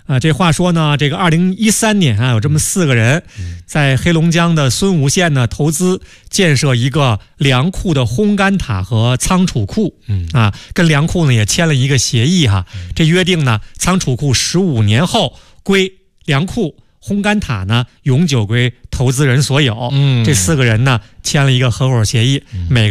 这话说呢，这个2013年啊，有这么4个人在黑龙江的孙吴县呢投资建设一个粮库的烘干塔和仓储库，跟粮库呢也签了一个协议哈。这约定呢，仓储库15年后归粮库，烘干塔呢永久归投资人所有。这4个人呢签了一个合伙协议，每个